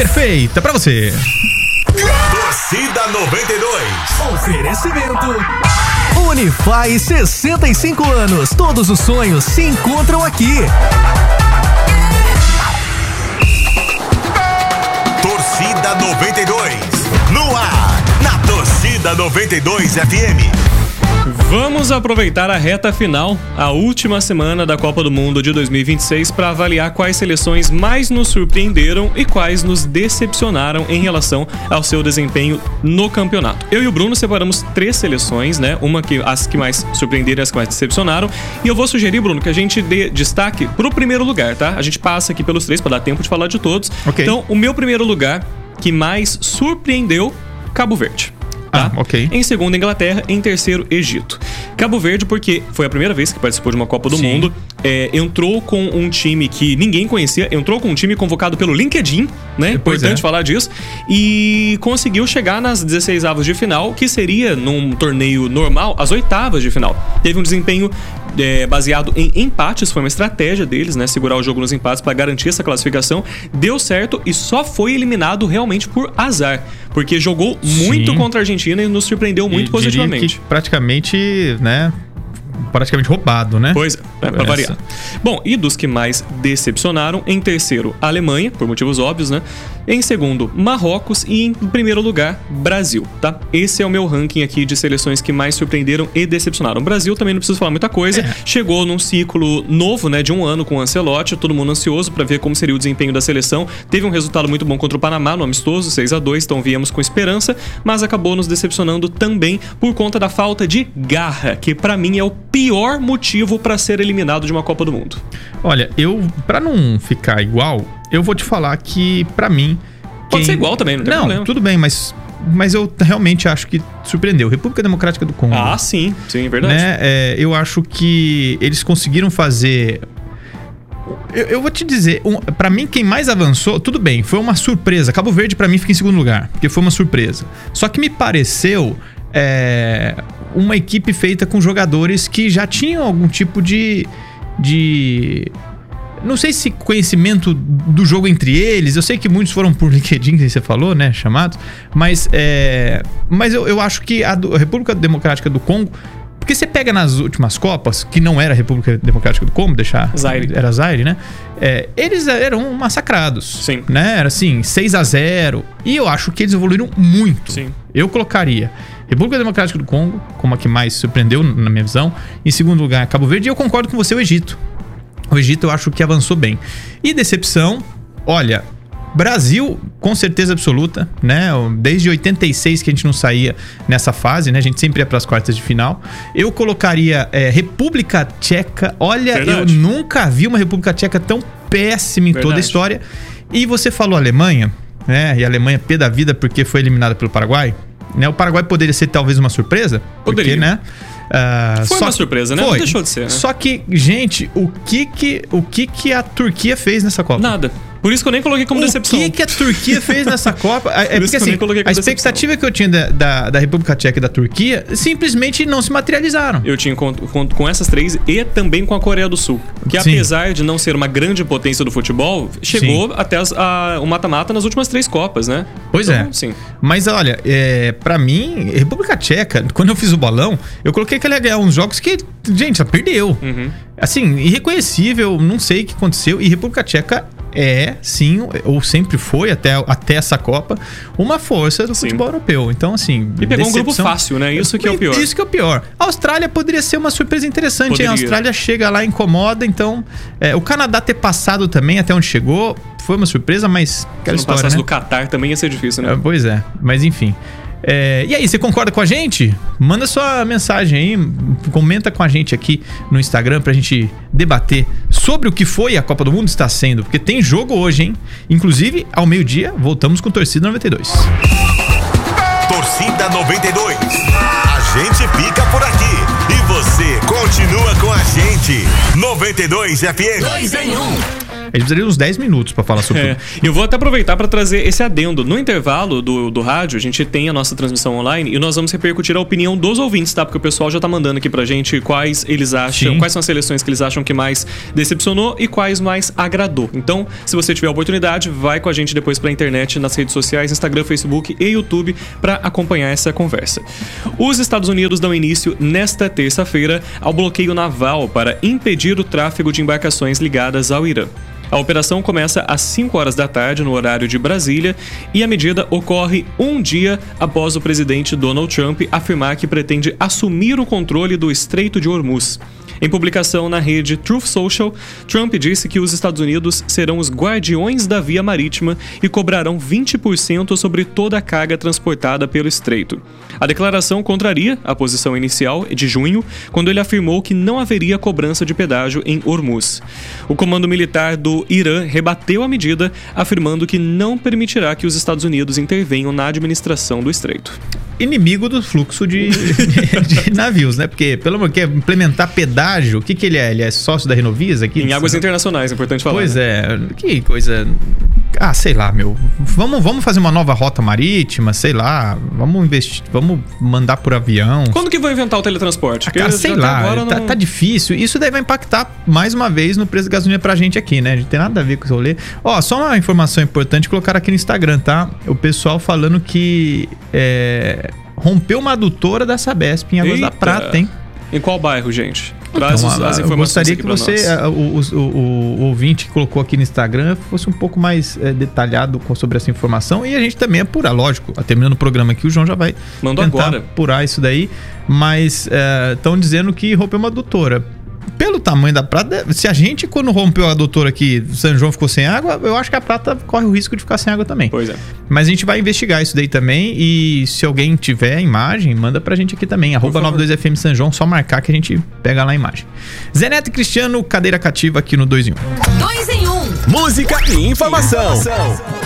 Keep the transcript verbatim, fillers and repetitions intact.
perfeita pra você. Torcida noventa e dois. Oferecimento Unify, sessenta e cinco anos. Todos os sonhos se encontram aqui. Torcida noventa e dois. No ar, na Torcida noventa e dois F M. Vamos aproveitar a reta final, a última semana da Copa do Mundo de dois mil e vinte e seis, para avaliar quais seleções mais nos surpreenderam e quais nos decepcionaram em relação ao seu desempenho no campeonato. Eu e o Bruno separamos três seleções, né? Uma que as que mais surpreenderam e as que mais decepcionaram. E eu vou sugerir, Bruno, que a gente dê destaque pro primeiro lugar, tá? A gente passa aqui pelos três para dar tempo de falar de todos. Okay. Então, o meu primeiro lugar que mais surpreendeu, Cabo Verde. Tá? Ah, ok. Em segundo, Inglaterra. Em terceiro, Egito. Cabo Verde, porque foi a primeira vez que participou de uma Copa do Sim. Mundo. É, entrou com um time que ninguém conhecia. Entrou com um time convocado pelo LinkedIn, né? Pois Importante é. falar disso. E conseguiu chegar nas dezesseis avos de final, que seria, num torneio normal, as oitavas de final. Teve um desempenho é, baseado em empates. Foi uma estratégia deles, né? Segurar o jogo nos empates para garantir essa classificação. Deu certo e só foi eliminado realmente por azar. Porque jogou muito Sim. contra a Argentina e nos surpreendeu muito e positivamente. diria que praticamente, né? Praticamente roubado, né? Pois é, é pra Essa. variar. Bom, e dos que mais decepcionaram, em terceiro, Alemanha, por motivos óbvios, né? Em segundo, Marrocos e em primeiro lugar, Brasil, tá? Esse é o meu ranking aqui de seleções que mais surpreenderam e decepcionaram. O Brasil também não preciso falar muita coisa. É. Chegou num ciclo novo, né? De um ano com o Ancelotti, todo mundo ansioso pra ver como seria o desempenho da seleção. Teve um resultado muito bom contra o Panamá no amistoso, seis a dois, então viemos com esperança, mas acabou nos decepcionando também por conta da falta de garra, que pra mim é o pior motivo pra ser eliminado de uma Copa do Mundo. Olha, eu, pra não ficar igual, eu vou te falar que, pra mim... Pode quem... ser igual também, não tem não, problema. tudo bem, mas, mas eu realmente acho que surpreendeu. República Democrática do Congo. Ah, sim, sim, verdade. Né? É, eu acho que eles conseguiram fazer... Eu, eu vou te dizer, um, pra mim quem mais avançou, tudo bem, foi uma surpresa. Cabo Verde pra mim fica em segundo lugar, porque foi uma surpresa. Só que me pareceu é, uma equipe feita com jogadores que já tinham algum tipo de... de não sei se conhecimento do jogo entre eles. Eu sei que muitos foram por LinkedIn, que você falou, né? Chamados. Mas, é, mas eu, eu acho que a, do, a República Democrática do Congo... Porque você pega nas últimas Copas, que não era a República Democrática do Congo, deixar... Zaire. Era Zaire, né? É, eles eram massacrados. Sim. Né? Era assim, seis a zero. E eu acho que eles evoluíram muito. Sim. Eu colocaria República Democrática do Congo, como a que mais surpreendeu, na minha visão. Em segundo lugar, Cabo Verde. E eu concordo com você, o Egito. O Egito eu acho que avançou bem. E decepção, olha... Brasil, com certeza absoluta, né? Desde oitenta e seis que a gente não saía nessa fase, né? A gente sempre ia para as quartas de final. Eu colocaria é, República Tcheca. Olha, Verdade. eu nunca vi uma República Tcheca tão péssima em Verdade. toda a história. E você falou Alemanha, né? E a Alemanha pé da vida porque foi eliminada pelo Paraguai. Né? O Paraguai poderia ser talvez uma surpresa. Poderia. Porque, né? Uh, Foi só uma que- surpresa, né? Foi. Não deixou de ser, né? Só que, gente, o que que, o que que a Turquia fez nessa Copa? Nada. Por isso que eu nem coloquei como O decepção. que, que a Turquia fez nessa Copa? É Por isso porque que eu assim, nem coloquei como a expectativa que eu tinha da, da, da República Tcheca e da Turquia simplesmente não se materializaram. Eu tinha com, com, com essas três e também com a Coreia do Sul. Que Sim. apesar de não ser uma grande potência do futebol, chegou até as, a, o mata-mata nas últimas três Copas, né? Pois Então, é. Sim. Mas olha, é, pra mim, República Tcheca, quando eu fiz o bolão, eu coloquei que ela ia ganhar uns jogos que, gente, ela perdeu. Uhum. Assim, irreconhecível, não sei o que aconteceu. E República Tcheca é, sim, ou sempre foi até, até essa Copa, uma força do Sim. futebol europeu. Então, assim... E pegou um grupo decepção. fácil, né? Isso que é o pior. Isso que é o pior. A Austrália poderia ser uma surpresa interessante, hein? Poderia. A Austrália chega lá, incomoda, então... é, o Canadá ter passado também até onde chegou foi uma surpresa, mas... Se Aquela não história, passasse né? do Catar também ia ser difícil, né? É, pois é, mas enfim. É, e aí, você concorda com a gente? Manda sua mensagem aí, comenta com a gente aqui no Instagram pra gente debater sobre o que foi a Copa do Mundo está sendo, porque tem jogo hoje, hein? Inclusive, ao meio-dia, voltamos com Torcida noventa e dois. Torcida noventa e dois. A gente fica por aqui e você continua com a gente. noventa e dois F M. Dois em um. A gente precisaria uns dez minutos pra falar sobre É, tudo. eu vou até aproveitar para trazer esse adendo. No intervalo do, do rádio, a gente tem a nossa transmissão online e nós vamos repercutir a opinião dos ouvintes, tá? Porque o pessoal já tá mandando aqui pra gente quais eles acham, Sim. quais são as seleções que eles acham que mais decepcionou e quais mais agradou. Então, se você tiver a oportunidade, vai com a gente depois pra internet, nas redes sociais, Instagram, Facebook e YouTube, para acompanhar essa conversa. Os Estados Unidos dão início nesta terça-feira ao bloqueio naval para impedir o tráfego de embarcações ligadas ao Irã. A operação começa às cinco horas da tarde no horário de Brasília e a medida ocorre um dia após o presidente Donald Trump afirmar que pretende assumir o controle do Estreito de Hormuz. Em publicação na rede Truth Social, Trump disse que os Estados Unidos serão os guardiões da via marítima e cobrarão vinte por cento sobre toda a carga transportada pelo estreito. A declaração contraria a posição inicial de junho, quando ele afirmou que não haveria cobrança de pedágio em Hormuz. O comando militar do Irã rebateu a medida, afirmando que não permitirá que os Estados Unidos intervenham na administração do estreito. Inimigo do fluxo de, de, de navios, né? Porque, pelo amor de Deus, implementar pedágio, o que que ele é? Ele é sócio da Renovias aqui? Em águas internacionais, é importante falar. Pois né? é, que coisa... Ah, sei lá, meu. Vamos, vamos fazer uma nova rota marítima, sei lá. Vamos investir, vamos mandar por avião. Quando que vão inventar o teletransporte? Ah, cara, Porque sei já até lá, agora tá, não- tá difícil. Isso daí vai impactar mais uma vez no preço da gasolina pra gente aqui, né? Não tem nada a ver com esse rolê. Ó, só uma informação importante colocar aqui no Instagram, tá? O pessoal falando que é, rompeu uma adutora da Sabesp em Águas da Eita. Prata, hein? Em qual bairro, gente? Traz Então, os- a- as eu informações gostaria aqui que pra você, nós. a- o, o- o- o ouvinte que colocou aqui no Instagram, fosse um pouco mais é, detalhado com- sobre essa informação. E a gente também apurar, lógico. Terminando o programa aqui, o João já vai Manda tentar agora. apurar isso daí. Mas estão dizendo que rompeu uma adutora. Pelo tamanho da prata, se a gente, quando rompeu a adutora aqui, São João ficou sem água, eu acho que a prata corre o risco de ficar sem água também. Pois é. Mas a gente vai investigar isso daí também. E se alguém tiver a imagem, manda pra gente aqui também. Arroba favor. noventa e dois F M São João, só marcar que a gente pega lá a imagem. Zé Neto e Cristiano, cadeira cativa aqui no dois em um. Dois em um. Música e informação.